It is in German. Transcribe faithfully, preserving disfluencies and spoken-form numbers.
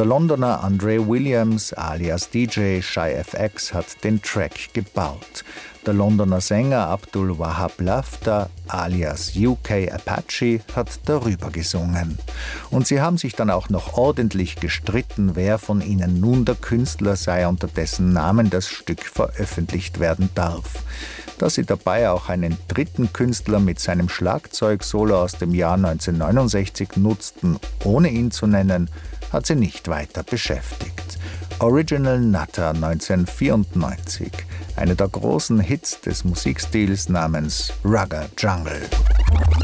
Der Londoner Andre Williams alias D J Shy F X hat den Track gebaut. Der Londoner Sänger Abdul Wahab Lafta alias U K Apache hat darüber gesungen. Und sie haben sich dann auch noch ordentlich gestritten, wer von ihnen nun der Künstler sei, unter dessen Namen das Stück veröffentlicht werden darf. Dass sie dabei auch einen dritten Künstler mit seinem Schlagzeugsolo aus dem Jahr neunzehnhundertneunundsechzig nutzten, ohne ihn zu nennen, hat sie nicht weiter beschäftigt. Original Nutter neunzehnhundertvierundneunzig, einer der großen Hits des Musikstils namens Rugger Jungle.